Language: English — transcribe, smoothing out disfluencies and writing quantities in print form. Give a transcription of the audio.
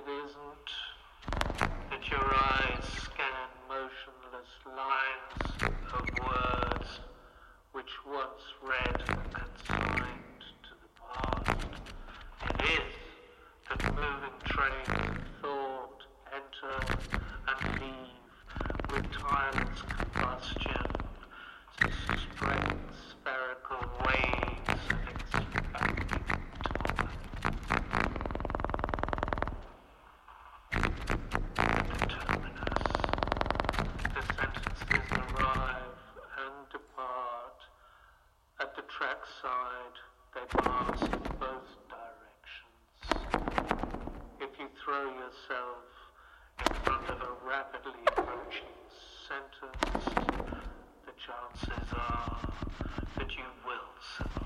isn't that your eyes scan motionless lines of words which once read and consigned to the past. It is that moving trains of thought enter and leave with tireless combustion to spread spherical waves of expanding time. At the terminus, the sentences arrive and depart. At the trackside, they pass in both directions. If you throw yourself in front of a rapidly approaching sentence, the chances are that you will survive.